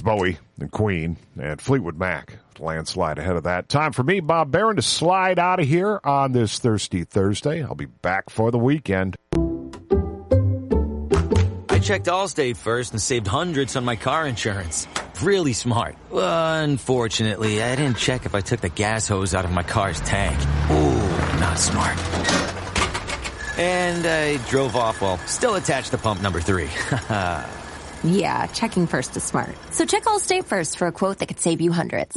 Bowie and Queen and Fleetwood Mac. Landslide ahead of that. Time for me, Bob Barron, to slide out of here on this Thirsty Thursday. I'll be back for the weekend. I checked Allstate first and saved hundreds on my car insurance. Really smart. Unfortunately, I didn't check if I took the gas hose out of my car's tank. Ooh, not smart. And I drove off while still attached to pump number 3. Yeah, checking first is smart. So check Allstate first for a quote that could save you hundreds.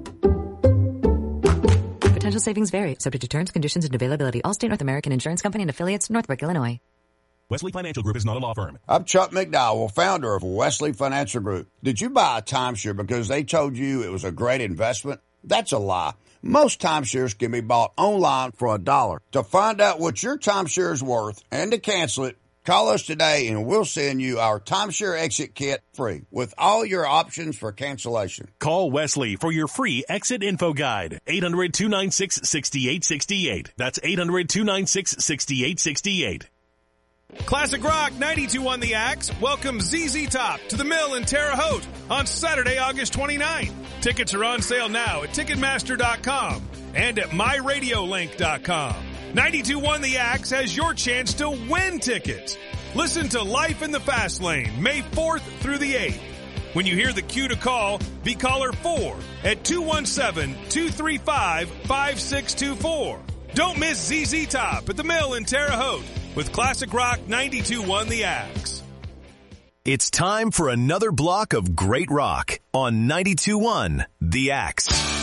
Potential savings vary, subject to terms, conditions, and availability. Allstate North American Insurance Company and affiliates, Northbrook, Illinois. Wesley Financial Group is not a law firm. I'm Chuck McDowell, founder of Wesley Financial Group. Did you buy a timeshare because they told you it was a great investment? That's a lie. Most timeshares can be bought online for $1. To find out what your timeshare is worth and to cancel it, call us today and we'll send you our timeshare exit kit free with all your options for cancellation. Call Wesley for your free exit info guide. 800-296-6868. That's 800-296-6868. Classic Rock 92.1 The Axe welcomes ZZ Top to the Mill in Terre Haute on Saturday, August 29th. Tickets are on sale now at Ticketmaster.com and at MyRadioLink.com. 92.1 The Axe has your chance to win tickets. Listen to Life in the Fast Lane, May 4th through the 8th. When you hear the cue to call, be caller 4 at 217-235-5624. Don't miss ZZ Top at the Mill in Terre Haute with Classic Rock 92.1 The Axe. It's time for another block of great rock on 92.1 The Axe.